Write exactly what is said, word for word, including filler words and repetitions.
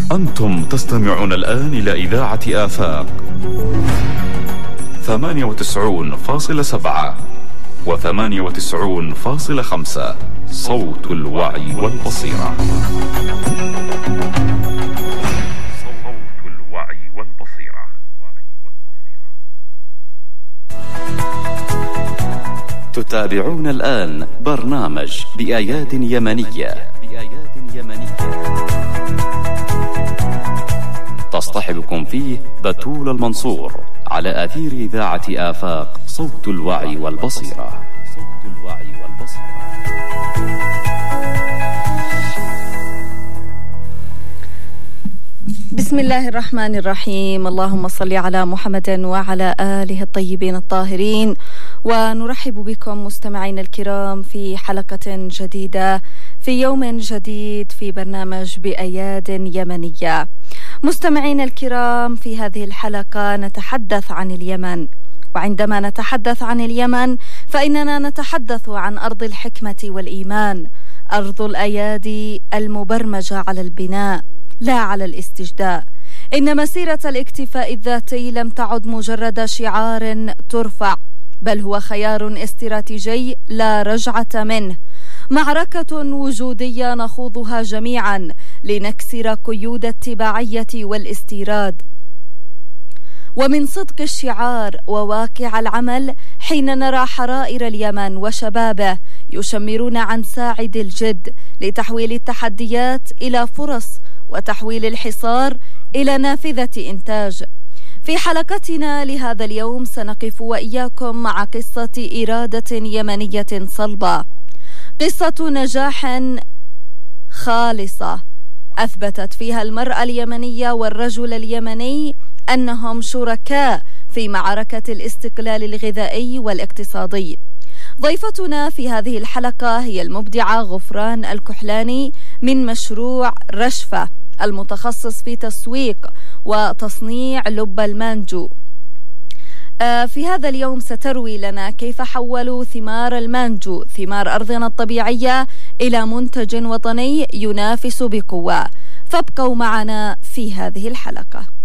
أنتم تستمعون الآن إلى إذاعة آفاق ثمانية وتسعون فاصلة سبعة وثمانية وتسعون فاصلة خمسة، صوت الوعي والبصيرة. صوت الوعي والبصيرة. تتابعون الآن برنامج بآيات يمنية. بآيات يمنية تصطحبكم فيه بتول المنصور على أثير إذاعة آفاق، صوت الوعي والبصيرة. صوت الوعي والبصيرة. بسم الله الرحمن الرحيم. اللهم صل على محمد وعلى آله الطيبين الطاهرين، ونرحب بكم مستمعينا الكرام في حلقة جديدة في يوم جديد في برنامج بآيات يمنية. مستمعينا الكرام، في هذه الحلقة نتحدث عن اليمن، وعندما نتحدث عن اليمن فإننا نتحدث عن أرض الحكمة والإيمان، أرض الأيادي المبرمجة على البناء لا على الاستجداء. إن مسيرة الاكتفاء الذاتي لم تعد مجرد شعار ترفع، بل هو خيار استراتيجي لا رجعة منه، معركة وجودية نخوضها جميعا لنكسر قيود التباعية والاستيراد. ومن صدق الشعار وواقع العمل حين نرى حرائر اليمن وشبابه يشمرون عن ساعد الجد لتحويل التحديات إلى فرص، وتحويل الحصار إلى نافذة إنتاج. في حلقتنا لهذا اليوم سنقف وإياكم مع قصة إرادة يمنية صلبة، قصة نجاح خالصة أثبتت فيها المرأة اليمنية والرجل اليمني أنهم شركاء في معركة الاستقلال الغذائي والاقتصادي. ضيفتنا في هذه الحلقة هي المبدعة غفران الكحلاني من مشروع رشفة المتخصص في تسويق وتصنيع لب المانجو. في هذا اليوم ستروي لنا كيف حولوا ثمار المانجو، ثمار أرضنا الطبيعية، إلى منتج وطني ينافس بقوة. فابقوا معنا في هذه الحلقة.